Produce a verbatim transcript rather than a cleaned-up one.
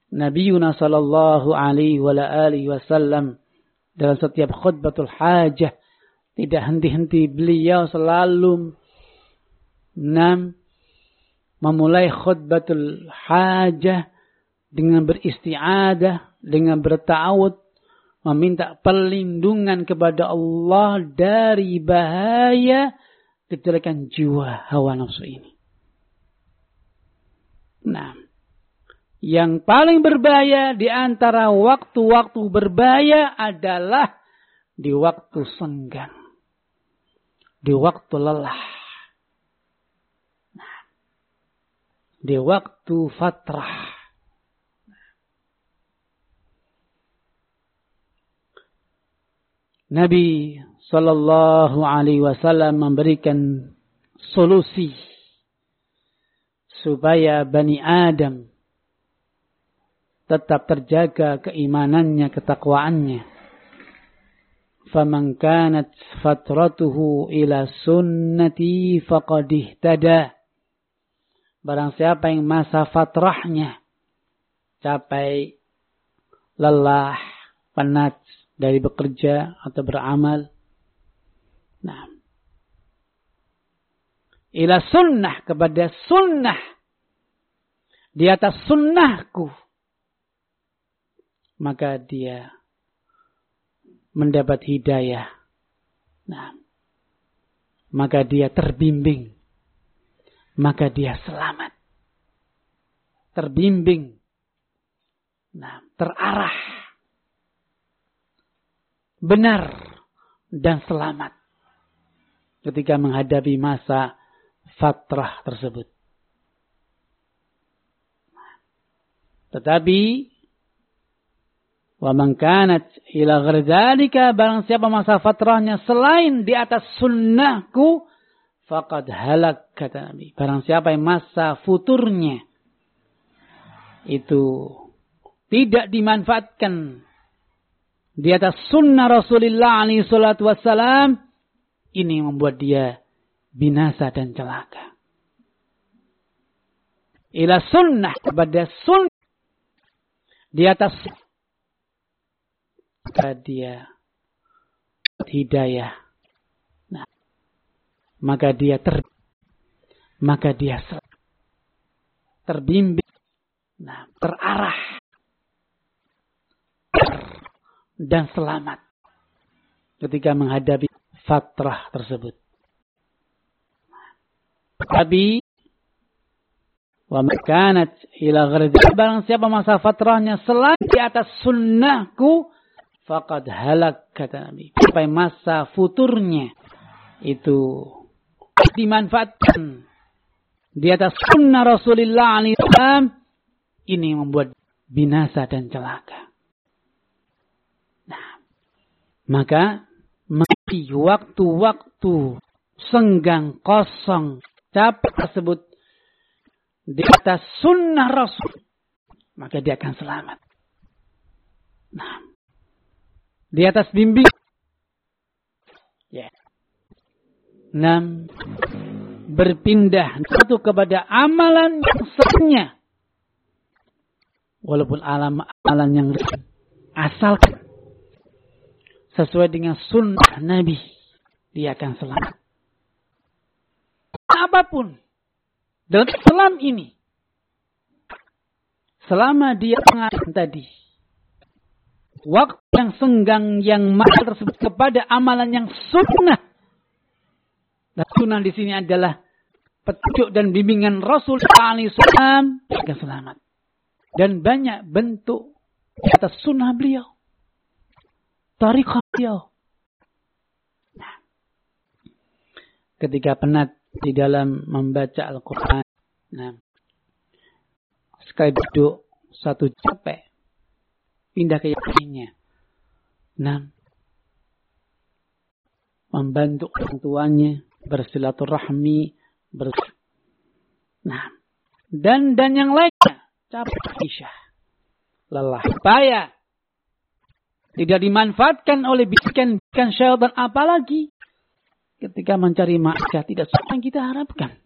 Nabiuna sallallahu alaihi wa alihi wasallam dalam setiap khutbatul hajah tidak henti-henti beliau selalu enam memulai khutbatul hajah dengan beristi'adah, dengan berta'awud, meminta perlindungan kepada Allah dari bahaya kejelekan jiwa hawa nafsu ini. Nah, yang paling berbahaya di antara waktu-waktu berbahaya adalah di waktu senggang, di waktu lelah, nah, di waktu fatrah. Nabi sallallahu alaihi wasallam memberikan solusi supaya Bani Adam tetap terjaga keimanannya, ketakwaannya. Faman kanat fatratuhu ila sunnati faqad ihtada. Barang siapa yang masa fatrahnya capai lelah, penat dari bekerja atau beramal. Nah, ila sunnah, kepada sunnah, di atas sunnahku, maka dia mendapat hidayah. Nah, maka dia terbimbing, maka dia selamat, terbimbing, nah, terarah, benar dan selamat ketika menghadapi masa fatrah tersebut. Tetapi wa man kanat ila ghairi dzalika, barang siapa masa fatrahnya selain di atas sunnahku, faqad halak, kata Nabi. Barang siapa yang masa futurnya itu tidak dimanfaatkan di atas sunnah Rasulullah alaihi salatu wassalam, ini membuat dia binasa dan celaka. Ila sunnah, kepada sunnah, di atas maka dia hidayah. Nah, maka dia ter maka dia terbimbing, nah, terarah dan selamat ketika menghadapi fatrah tersebut. Tapi wa makanat ila ghairi, barang siapa masa fatrahnya selain di atas sunnahku, faqad halak, kata Nabi. Sampai masa futurnya itu dimanfaatkan di atas sunnah Rasulullah alaihi wasallam, ini membuat binasa dan celaka. Nah, maka mengisi waktu-waktu senggang, kosong, capek tersebut di atas sunnah Rasul, maka dia akan selamat. Nah, di atas bimbing. Ya. Enam, berpindah satu kepada amalan yang sahnya, walaupun alam amalan yang asalkan sesuai dengan sunnah Nabi, dia akan selamat. Apapun dalam Islam ini, selama dia mengatakan tadi waktu yang senggang yang mahal tersebut kepada amalan yang sunnah. Dan sunnah di sini adalah petunjuk dan bimbingan Rasul sallallahu alaihi wasallam, akan selamat. Dan banyak bentuk di atas sunnah beliau, tariqah beliau. Nah, ketika penat di dalam membaca Al-Quran, nah, sekali duduk satu capek, pindah ke yang lainnya. Nah, membantu orang tuanya, bersilaturahmi, ber... nah, dan dan yang lainnya, capek, isyah, lelah, payah, tidak dimanfaatkan oleh bisikan-bisikan syaitan, apalagi ketika mencari maksiat, tidak seperti yang kita harapkan.